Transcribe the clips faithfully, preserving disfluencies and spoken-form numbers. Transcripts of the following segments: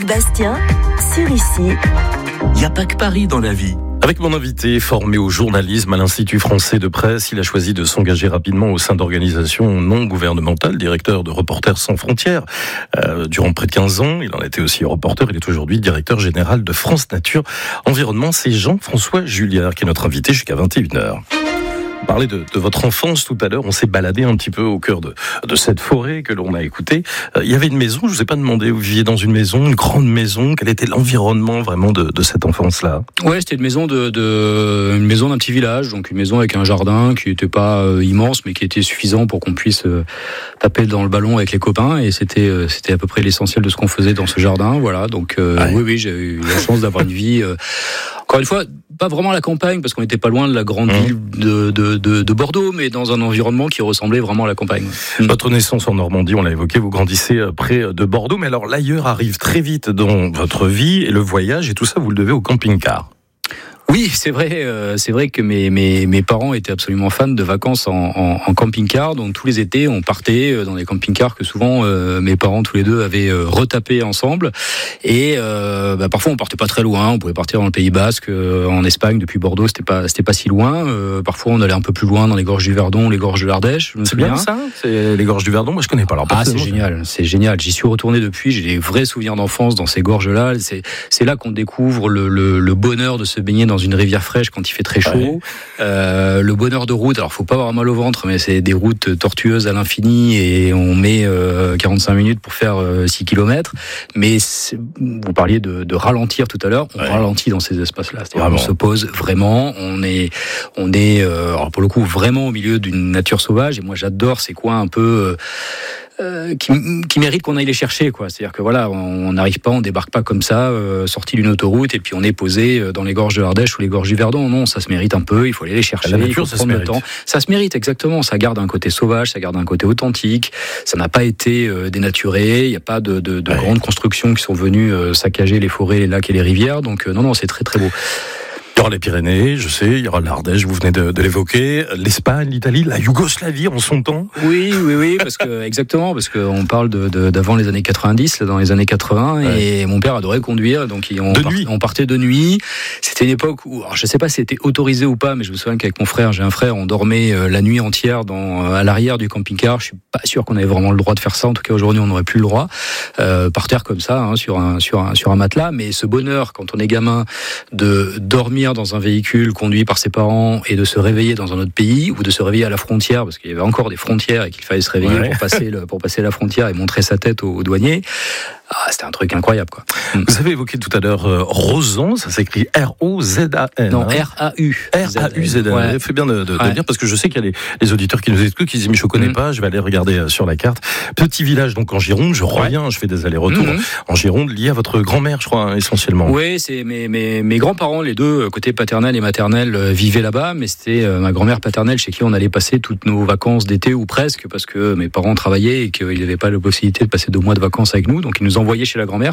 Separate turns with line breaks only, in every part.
Bastien, sur Ici.
Il n'y a pas que Paris dans la vie. Avec mon invité, formé au journalisme à l'Institut français de presse, il a choisi de s'engager rapidement au sein d'organisations non gouvernementales, directeur de Reporters sans frontières. Euh, durant près de quinze ans, il en était aussi reporter, il est aujourd'hui directeur général de France Nature Environnement. C'est Jean-François Juliard qui est notre invité jusqu'à vingt et une heures. On parlait de, de votre enfance tout à l'heure, on s'est baladé un petit peu au cœur de, de cette forêt que l'on a écoutée. Euh, il y avait une maison, je ne vous ai pas demandé, vous viviez dans une maison, une grande maison, quel était l'environnement vraiment de, de cette enfance-là ?
Ouais, c'était une maison de, de une maison d'un petit village, donc une maison avec un jardin qui n'était pas euh, immense, mais qui était suffisant pour qu'on puisse euh, taper dans le ballon avec les copains, et c'était euh, c'était à peu près l'essentiel de ce qu'on faisait dans ce jardin, voilà. Donc euh, ouais. oui, oui, j'ai eu la chance d'avoir une vie. Euh, encore une fois, pas vraiment à la campagne, parce qu'on n'était pas loin de la grande mmh. ville de, de, de, de Bordeaux, mais dans un environnement qui ressemblait vraiment à la campagne. Mmh.
Votre naissance en Normandie, on l'a évoqué, vous grandissez près de Bordeaux, mais alors l'ailleurs arrive très vite dans votre vie, et le voyage, et tout ça, vous le devez au camping-car.
Oui, c'est vrai. Euh, c'est vrai que mes, mes, mes parents étaient absolument fans de vacances en, en, en camping-car. Donc tous les étés, on partait dans des camping-cars que souvent euh, mes parents tous les deux avaient euh, retapé ensemble. Et euh, bah, parfois on partait pas très loin. On pouvait partir dans le Pays Basque, euh, en Espagne, depuis Bordeaux, c'était pas c'était pas si loin. Euh, parfois on allait un peu plus loin dans les gorges du Verdon, les gorges de l'Ardèche. Je me
c'est
souviens.
bien ça. C'est les gorges du Verdon. Moi je connais pas. Alors,
ah c'est génial, c'est génial. J'y suis retourné depuis. J'ai des vrais souvenirs d'enfance dans ces gorges-là. C'est c'est là qu'on découvre le, le, le bonheur de se baigner dans une rivière fraîche quand il fait très chaud. Ouais. Euh, le bonheur de route, alors faut pas avoir mal au ventre, mais c'est des routes tortueuses à l'infini et on met euh, quarante-cinq minutes pour faire euh, six kilomètres. Mais vous parliez de, de ralentir tout à l'heure, on ouais. ralentit dans ces espaces-là. C'est-à-dire on se pose vraiment, on est, on est euh, alors pour le coup vraiment au milieu d'une nature sauvage. Et moi j'adore ces coins un peu... Euh, Euh, qui, qui mérite qu'on aille les chercher, quoi. C'est-à-dire que voilà, on n'arrive pas, on débarque pas comme ça, euh, sorti d'une autoroute et puis on est posé dans les gorges de l'Ardèche ou les gorges du Verdon. Non, ça se mérite un peu. Il faut aller les chercher.
La nature,
il faut
ça
prendre
se
le temps. Ça se mérite exactement. Ça garde un côté sauvage, ça garde un côté authentique. Ça n'a pas été euh, dénaturé. Il n'y a pas de, de, de ouais. grandes constructions qui sont venues euh, saccager les forêts, les lacs et les rivières. Donc euh, non, non, c'est très très beau.
Il y aura les Pyrénées, je sais, il y aura l'Ardèche, vous venez de, de l'évoquer, l'Espagne, l'Italie, la Yougoslavie en son temps.
Oui, oui, oui, parce que exactement, parce qu'on parle de, de, d'avant les années quatre-vingt-dix, là, dans les années quatre-vingts, ouais. et mon père adorait conduire, donc on,
de
part,
nuit.
on partait de nuit. C'était une époque où, alors je sais pas si c'était autorisé ou pas, mais je me souviens qu'avec mon frère, j'ai un frère, on dormait la nuit entière dans, à l'arrière du camping-car. Je suis pas sûr qu'on avait vraiment le droit de faire ça. En tout cas, aujourd'hui, on n'aurait plus le droit, euh, par terre comme ça, hein, sur un, sur un, sur un matelas. Mais ce bonheur, quand on est gamin, de dormir dans un véhicule conduit par ses parents et de se réveiller dans un autre pays ou de se réveiller à la frontière parce qu'il y avait encore des frontières et qu'il fallait se réveiller ouais. pour passer le, pour passer la frontière et montrer sa tête aux, aux douaniers. Ah, c'était un truc incroyable, quoi.
Vous avez évoqué tout à l'heure euh, Rozan, ça s'écrit R O Z A N.
Non, R A U.
R A U Z A N. Ouais. Fait bien de, de, ouais. de dire parce que je sais qu'il y a les, les auditeurs qui nous écoutent qui disent mais je connais mmh. pas, je vais aller regarder sur la carte. Petit village donc en Gironde, je reviens, ouais. je fais des allers-retours mmh. en Gironde, lié à votre grand-mère, je crois, essentiellement.
Oui, c'est mes, mes, mes grands-parents, les deux, côté paternel et maternel, euh, vivaient là-bas, mais c'était euh, ma grand-mère paternelle chez qui on allait passer toutes nos vacances d'été ou presque, parce que mes parents travaillaient et qu'ils n'avaient pas la possibilité de passer deux mois de vacances avec nous, donc ils nous envoyaient chez la grand-mère.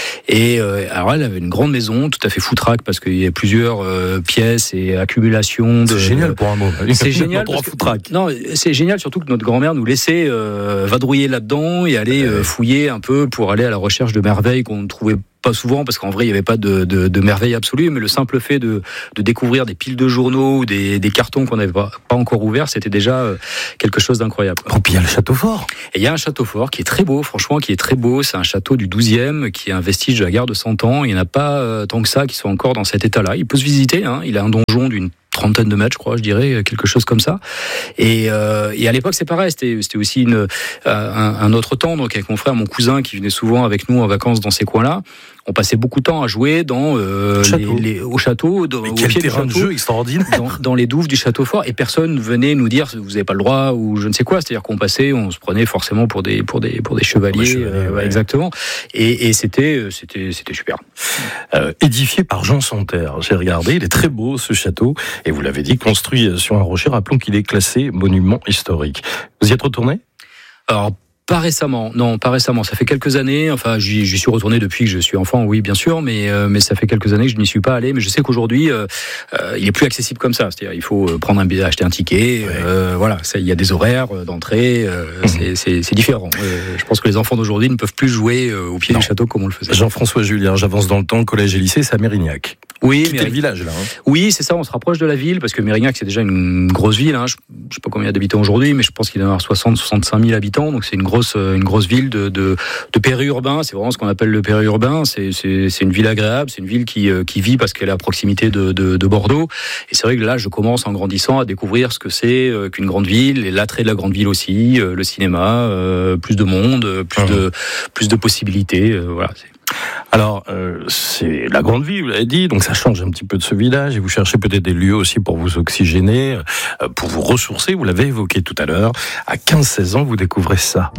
Et euh, alors elle avait une grande maison, tout à fait foutraque, parce qu'il y a plusieurs euh, pièces et accumulations. De,
c'est génial pour un mot.
C'est génial pour un foutraque. Non, c'est génial surtout que notre grand-mère nous laissait euh, vadrouiller là-dedans et aller euh, fouiller un peu pour aller à la recherche de merveilles qu'on ne trouvait pas souvent, parce qu'en vrai, il n'y avait pas de, de, de merveille absolue, mais le simple fait de, de découvrir des piles de journaux ou des, des cartons qu'on n'avait pas, pas encore ouverts, c'était déjà quelque chose d'incroyable.
Oh, puis il y a le château fort.
Et il y a un château fort qui est très beau, franchement, qui est très beau. C'est un château du douzième, qui est un vestige de la guerre de Cent Ans. Il n'y en a pas euh, tant que ça qui sont encore dans cet état-là. Il peut se visiter, hein. Il a un donjon d'une trentaine de mètres, je crois, je dirais, quelque chose comme ça. Et, euh, et à l'époque, c'est pareil, c'était, c'était aussi une, euh, un, un autre temps. Donc, avec mon frère, mon cousin, qui venait souvent avec nous en vacances dans ces coins-là, on passait beaucoup de temps à jouer dans euh,
château.
Les, les, au château, dans,
Mais
au
quel
pied
terrain
du château,
de jeu extraordinaire.
Dans, dans les douves du château fort, et personne venait nous dire vous n'avez pas le droit ou je ne sais quoi. C'est-à-dire qu'on passait, on se prenait forcément pour des pour des pour des chevaliers, pour des chevaliers euh, ouais. exactement. Et, et c'était c'était c'était super.
Euh, édifié par Jean Santerre, j'ai regardé, il est très beau ce château, et vous l'avez dit, construit sur un rocher. Rappelons qu'il est classé monument historique. Vous y êtes retourné ?
Alors Pas récemment, non, pas récemment. Ça fait quelques années. Enfin, j'y, j'y suis retourné depuis que je suis enfant, oui, bien sûr, mais euh, mais ça fait quelques années que je n'y suis pas allé. Mais je sais qu'aujourd'hui, euh, euh, il est plus accessible comme ça. C'est-à-dire, il faut prendre un billet, acheter un ticket. Ouais. Euh, voilà, ça, il y a des horaires d'entrée. Euh, mmh. c'est, c'est, c'est différent. Euh, je pense que les enfants d'aujourd'hui ne peuvent plus jouer euh, au pied non. du château comme on le faisait.
Jean-François Julien, j'avance dans le temps. Collège et lycée, c'est à Mérignac.
Oui,
c'était le village là. Hein.
Oui, c'est ça. On se rapproche de la ville parce que Mérignac, c'est déjà une grosse ville. Hein. Je, je sais pas combien il y a d'habitants aujourd'hui, mais je pense qu'il doit y avoir soixante, soixante-cinq mille habitants. Donc c'est une grosse, une grosse ville de, de, de périurbain. C'est vraiment ce qu'on appelle le périurbain. C'est, c'est, c'est une ville agréable. C'est une ville qui, qui vit parce qu'elle est à proximité de, de, de Bordeaux. Et c'est vrai que là, je commence en grandissant à découvrir ce que c'est qu'une grande ville et l'attrait de la grande ville aussi, le cinéma, plus de monde, plus mmh. de, plus de possibilités. Voilà. C'est...
Alors, euh, c'est la grande ville, vous l'avez dit, donc ça change un petit peu de ce village, et vous cherchez peut-être des lieux aussi pour vous oxygéner, euh, pour vous ressourcer, vous l'avez évoqué tout à l'heure. À quinze seize ans, vous découvrez ça.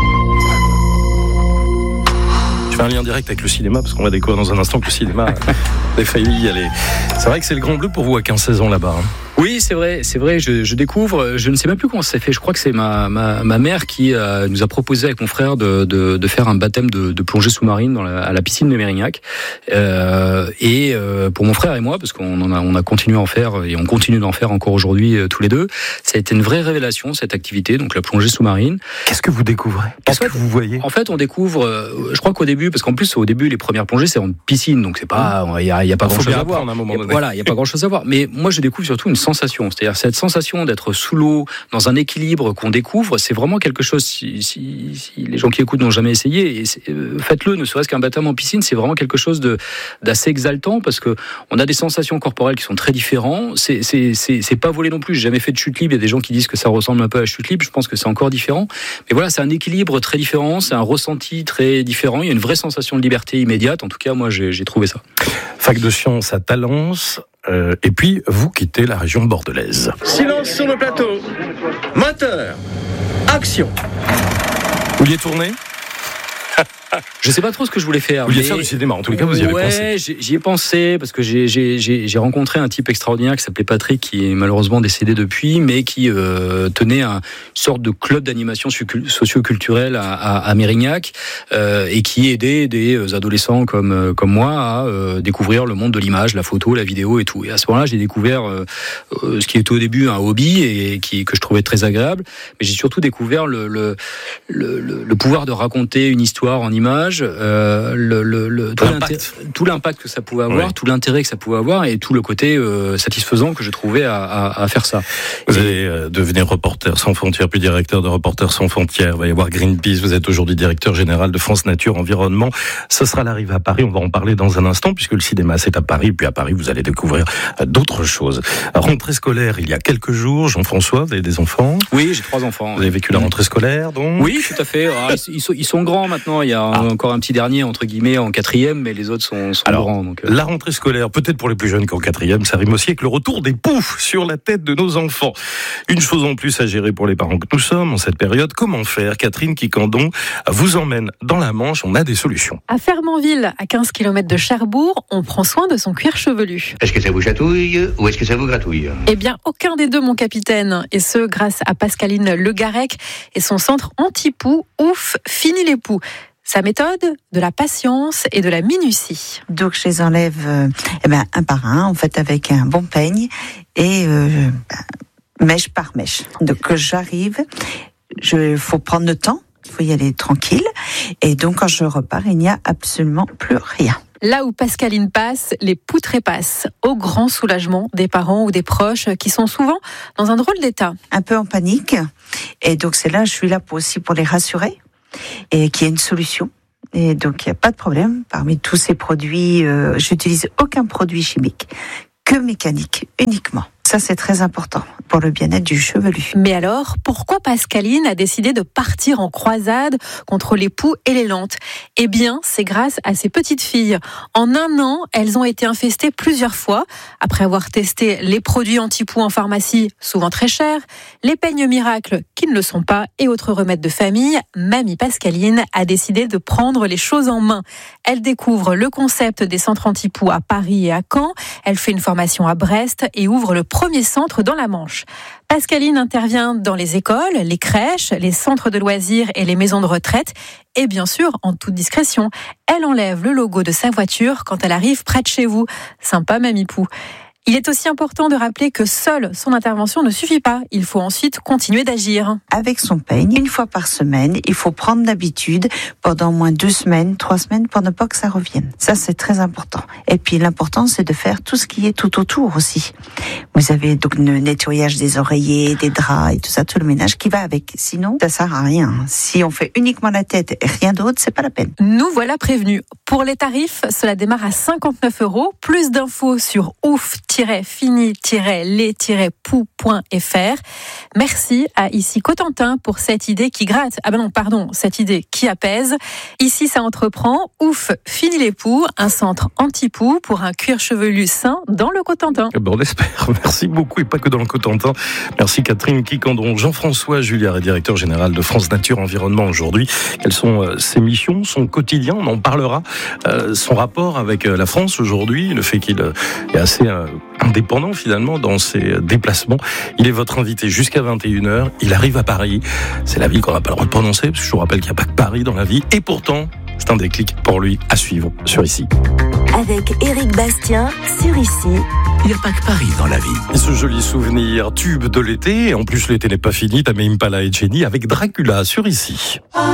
Je fais un lien direct avec le cinéma, parce qu'on va découvrir dans un instant que le cinéma a failli y aller. C'est vrai que c'est le Grand Bleu pour vous à quinze seize ans là-bas. Hein.
Oui, c'est vrai, c'est vrai. Je, je découvre. Je ne sais même plus comment ça s'est fait. Je crois que c'est ma ma, ma mère qui euh, nous a proposé avec mon frère de de, de faire un baptême de, de plongée sous-marine dans la, à la piscine de Mérignac. Euh, et euh, pour mon frère et moi, parce qu'on en a on a continué à en faire et on continue d'en faire encore aujourd'hui euh, tous les deux. Ça a été une vraie révélation cette activité, donc la plongée sous-marine.
Qu'est-ce que vous découvrez ? Qu'est-ce en fait, que vous voyez ?
En fait, on découvre. Euh, je crois qu'au début, parce qu'en plus au début les premières plongées c'est en piscine, donc c'est pas il y a, y a pas grand chose à voir.
À un moment donné.
Voilà, il y a pas grand chose à voir. Mais moi, je découvre surtout une sensation, c'est-à-dire cette sensation d'être sous l'eau, dans un équilibre qu'on découvre, c'est vraiment quelque chose, si, si, si les gens qui écoutent n'ont jamais essayé, et euh, faites-le, ne serait-ce qu'un baptême en piscine, c'est vraiment quelque chose de, d'assez exaltant, parce que on a des sensations corporelles qui sont très différentes, c'est, c'est, c'est, c'est pas volé non plus, j'ai jamais fait de chute libre, il y a des gens qui disent que ça ressemble un peu à la chute libre, je pense que c'est encore différent, mais voilà, c'est un équilibre très différent, c'est un ressenti très différent, il y a une vraie sensation de liberté immédiate, en tout cas moi j'ai, j'ai trouvé ça.
Fac de sciences à Talence, euh, et puis vous quittez la région bordelaise.
Silence sur le plateau. Moteur. Action.
Vous vouliez tourner ?
Je sais pas trop ce que je voulais faire.
Vous vouliez faire du cinéma, en tous les cas, vous y avez
ouais,
pensé.
Ouais, j'y ai pensé, parce que j'ai, j'ai, j'ai, j'ai rencontré un type extraordinaire qui s'appelait Patrick, qui est malheureusement décédé depuis, mais qui euh, tenait un, une sorte de club d'animation socio-culturelle à, à, à Mérignac, euh, et qui aidait des adolescents comme, comme moi à euh, découvrir le monde de l'image, la photo, la vidéo et tout. Et à ce moment-là, j'ai découvert euh, ce qui était au début un hobby, et qui, que je trouvais très agréable, mais j'ai surtout découvert le, le, le, le, le pouvoir de raconter une histoire en image, euh, le, le, le, tout, l'impact. tout l'impact que ça pouvait avoir, oui. tout l'intérêt que ça pouvait avoir, et tout le côté euh, satisfaisant que je trouvais à, à, à faire ça.
Vous
et...
allez euh, devenir Reporters sans frontières, puis directeur de Reporters sans frontières. Il va y avoir Greenpeace. Vous êtes aujourd'hui directeur général de France Nature Environnement. Ce sera l'arrivée à Paris. On va en parler dans un instant, puisque le cinéma c'est à Paris. Puis à Paris, vous allez découvrir euh, d'autres choses. Rentrée scolaire il y a quelques jours. Jean-François, vous avez des enfants ?
Oui, j'ai trois enfants.
Vous avez vécu la rentrée scolaire, donc ?
Oui, tout à fait. Alors, ils, sont, ils sont grands maintenant. Il y a ah. encore un petit dernier entre guillemets en quatrième, mais les autres sont, sont
Alors,
grands. Donc, euh...
la rentrée scolaire, peut-être pour les plus jeunes qu'en quatrième, ça rime aussi avec le retour des poufs sur la tête de nos enfants. Une chose en plus à gérer pour les parents que nous sommes en cette période. Comment faire ? Catherine Quicandon vous emmène dans la Manche. On a des solutions.
À Fermanville, à quinze kilomètres de Cherbourg, on prend soin de son cuir chevelu.
Est-ce que ça vous chatouille ou est-ce que ça vous gratouille ?
Eh bien, aucun des deux, mon capitaine. Et ce, grâce à Pascaline Le Garec et son centre anti-poux, Ouf, fini les poux. Sa méthode, de la patience et de la minutie.
Donc je les enlève euh, eh ben, un par un, en fait, avec un bon peigne et euh, mèche par mèche. Donc j'arrive, il faut prendre le temps, il faut y aller tranquille. Et donc quand je repars, il n'y a absolument plus rien.
Là où Pascaline passe, les poux trépassent, au grand soulagement des parents ou des proches qui sont souvent dans un drôle d'état.
Un peu en panique. Et donc c'est là, je suis là pour aussi pour les rassurer. Et qu'il y a une solution. Et donc, il n'y a pas de problème. Parmi tous ces produits, euh, j'utilise aucun produit chimique, que mécanique, uniquement. Ça, c'est très important pour le bien-être du chevelu.
Mais alors, pourquoi Pascaline a décidé de partir en croisade contre les poux et les lentes ? Eh bien, c'est grâce à ses petites filles. En un an, elles ont été infestées plusieurs fois. Après avoir testé les produits anti-poux en pharmacie, souvent très chers, les peignes miracles qui ne le sont pas et autres remèdes de famille, Mamie Pascaline a décidé de prendre les choses en main. Elle découvre le concept des centres anti-poux à Paris et à Caen. Elle fait une formation à Brest et ouvre le premier centre dans la Manche. Pascaline intervient dans les écoles, les crèches, les centres de loisirs et les maisons de retraite. Et bien sûr, en toute discrétion, elle enlève le logo de sa voiture quand elle arrive près de chez vous. Sympa, Mamie Pou. Il est aussi important de rappeler que seule son intervention ne suffit pas. Il faut ensuite continuer d'agir.
Avec son peigne, une fois par semaine, il faut prendre l'habitude pendant au moins deux semaines, trois semaines pour ne pas que ça revienne. Ça, c'est très important. Et puis, l'important, c'est de faire tout ce qui est tout autour aussi. Vous avez donc le nettoyage des oreillers, des draps et tout ça, tout le ménage qui va avec. Sinon, ça sert à rien. Si on fait uniquement la tête et rien d'autre, c'est pas la peine.
Nous voilà prévenus. Pour les tarifs, cela démarre à cinquante-neuf euros. Plus d'infos sur ouf fini les poux point f r. Merci à Ici Cotentin pour cette idée qui gratte. Ah ben non, pardon, cette idée qui apaise. Ici, ça entreprend. Ouf, fini les poux, un centre anti-poux pour un cuir chevelu sain dans le Cotentin.
Bon, on espère. Merci beaucoup et pas que dans le Cotentin. Merci Catherine Quiquendron. Jean-François Julliard est directeur général de France Nature Environnement aujourd'hui. Quelles sont euh, ses missions, son quotidien? On en parlera. Euh, son rapport avec euh, la France aujourd'hui, le fait qu'il euh, est assez euh, indépendant finalement dans ses déplacements. Il est votre invité jusqu'à vingt et une heures. Il arrive à Paris. C'est la ville qu'on n'a pas le droit de prononcer, parce que je vous rappelle qu'il n'y a pas que Paris dans la vie. Et pourtant, c'est un déclic pour lui à suivre sur Ici.
Avec Éric Bastien sur Ici.
Il n'y a pas que Paris dans la vie.
Et ce joli souvenir tube de l'été, en plus l'été n'est pas fini, Tame Impala et Jenny avec Dracula sur Ici.